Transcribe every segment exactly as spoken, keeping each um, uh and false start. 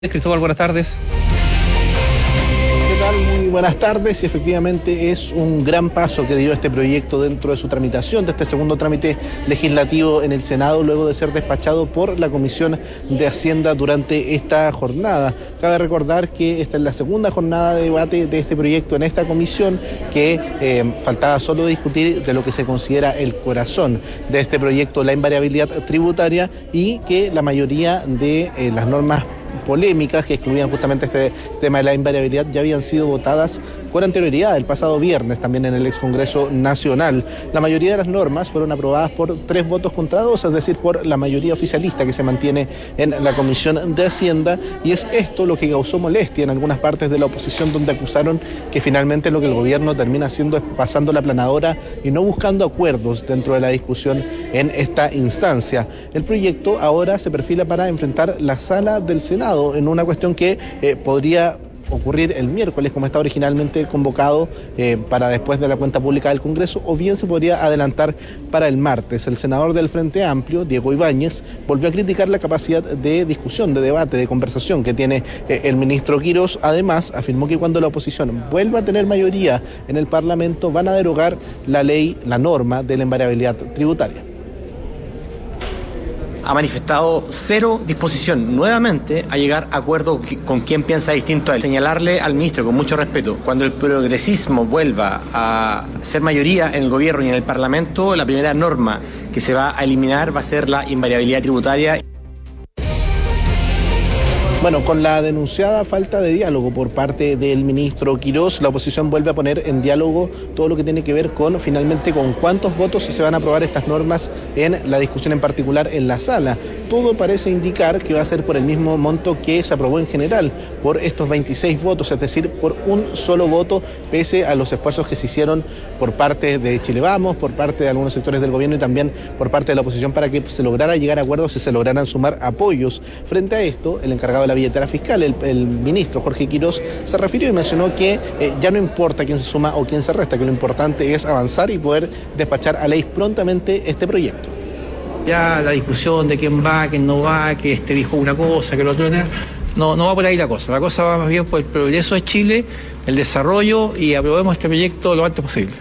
Cristóbal, buenas tardes. ¿Qué tal? Muy buenas tardes. Y efectivamente es un gran paso que dio este proyecto dentro de su tramitación, de este segundo trámite legislativo en el Senado, luego de ser despachado por la Comisión de Hacienda durante esta jornada. Cabe recordar que esta es la segunda jornada de debate de este proyecto en esta comisión, que eh, faltaba solo discutir de lo que se considera el corazón de este proyecto, la invariabilidad tributaria, y que la mayoría de eh, las normas polémicas que excluían justamente este tema de la invariabilidad ya habían sido votadas con anterioridad el pasado viernes también en el ex Congreso Nacional. La mayoría de las normas fueron aprobadas por tres votos contra dos, es decir, por la mayoría oficialista que se mantiene en la Comisión de Hacienda, y es esto lo que causó molestia en algunas partes de la oposición, donde acusaron que finalmente lo que el gobierno termina haciendo es pasando la planadora y no buscando acuerdos dentro de la discusión en esta instancia. El proyecto ahora se perfila para enfrentar la sala del Senado en una cuestión que eh, podría ocurrir el miércoles, como está originalmente convocado eh, para después de la cuenta pública del Congreso, o bien se podría adelantar para el martes. El senador del Frente Amplio, Diego Ibáñez, volvió a criticar la capacidad de discusión, de debate, de conversación que tiene eh, el ministro Quirós. Además, afirmó que cuando la oposición vuelva a tener mayoría en el Parlamento, van a derogar la ley, la norma de la invariabilidad tributaria. Ha manifestado cero disposición nuevamente a llegar a acuerdo con quien piensa distinto a él. Señalarle al ministro con mucho respeto, cuando el progresismo vuelva a ser mayoría en el gobierno y en el Parlamento, la primera norma que se va a eliminar va a ser la invariabilidad tributaria. Bueno, con la denunciada falta de diálogo por parte del ministro Quirós, la oposición vuelve a poner en diálogo todo lo que tiene que ver con, finalmente, con cuántos votos se van a aprobar estas normas en la discusión en particular en la sala. Todo parece indicar que va a ser por el mismo monto que se aprobó en general, por estos veintiséis votos, es decir, por un solo voto, pese a los esfuerzos que se hicieron por parte de Chile Vamos, por parte de algunos sectores del gobierno y también por parte de la oposición para que se lograra llegar a acuerdos y se lograran sumar apoyos. Frente a esto, el encargado de la billetera fiscal, el, el ministro Jorge Quirós, se refirió y mencionó que eh, ya no importa quién se suma o quién se resta, que lo importante es avanzar y poder despachar a ley prontamente este proyecto. Ya la discusión de quién va, quién no va, que este dijo una cosa, que lo otro, no, no va por ahí la cosa. La cosa va más bien por el progreso de Chile, el desarrollo, y aprobemos este proyecto lo antes posible.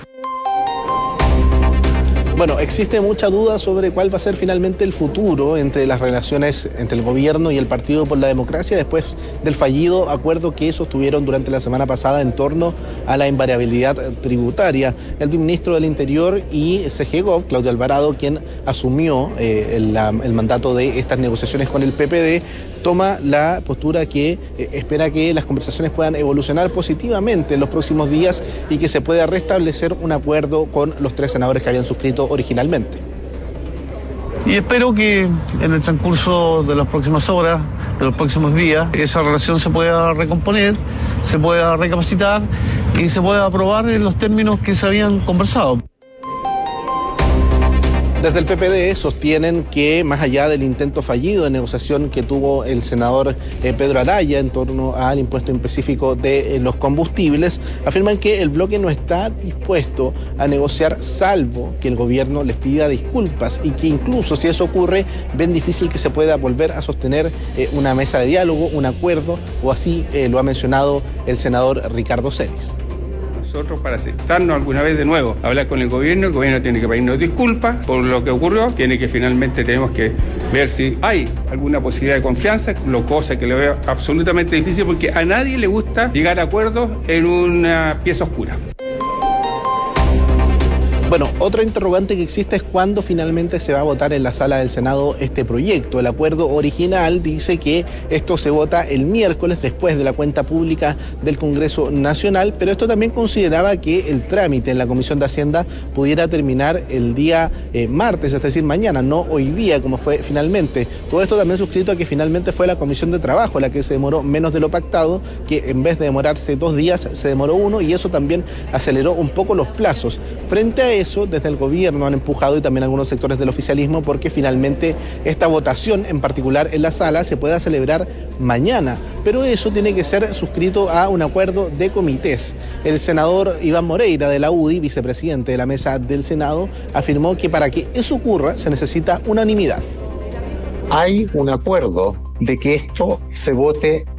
Bueno, existe mucha duda sobre cuál va a ser finalmente el futuro entre las relaciones entre el gobierno y el Partido por la Democracia después del fallido acuerdo que sostuvieron durante la semana pasada en torno a la invariabilidad tributaria. El ministro del Interior y C G Gov, Claudio Alvarado, quien asumió eh, el, la, el mandato de estas negociaciones con el P P D, toma la postura que eh, espera que las conversaciones puedan evolucionar positivamente en los próximos días y que se pueda restablecer un acuerdo con los tres senadores que habían suscrito originalmente. Y espero que en el transcurso de las próximas horas, de los próximos días, esa relación se pueda recomponer, se pueda recapacitar y se pueda aprobar en los términos que se habían conversado. Desde el P P D sostienen que, más allá del intento fallido de negociación que tuvo el senador eh, Pedro Araya en torno al impuesto específico de eh, los combustibles, afirman que el bloque no está dispuesto a negociar salvo que el gobierno les pida disculpas, y que incluso si eso ocurre, ven difícil que se pueda volver a sostener eh, una mesa de diálogo, un acuerdo, o así eh, lo ha mencionado el senador Ricardo Celis. Nosotros, para sentarnos alguna vez de nuevo a hablar con el gobierno, el gobierno tiene que pedirnos disculpas por lo que ocurrió, tiene que finalmente tenemos que ver si hay alguna posibilidad de confianza, lo cosa que le veo absolutamente difícil porque a nadie le gusta llegar a acuerdos en una pieza oscura. Bueno, otra interrogante que existe es cuándo finalmente se va a votar en la sala del Senado este proyecto. El acuerdo original dice que esto se vota el miércoles después de la cuenta pública del Congreso Nacional, pero esto también consideraba que el trámite en la Comisión de Hacienda pudiera terminar el día eh, martes, es decir, mañana, no hoy día como fue finalmente. Todo esto también suscrito a que finalmente fue la Comisión de Trabajo la que se demoró menos de lo pactado, que en vez de demorarse dos días se demoró uno, y eso también aceleró un poco los plazos. Frente a eso, desde el gobierno han empujado, y también algunos sectores del oficialismo, porque finalmente esta votación en particular en la sala se pueda celebrar mañana, pero eso tiene que ser suscrito a un acuerdo de comités. El senador Iván Moreira de la U D I, vicepresidente de la mesa del Senado, afirmó que para que eso ocurra se necesita unanimidad. hay un acuerdo de que esto se vote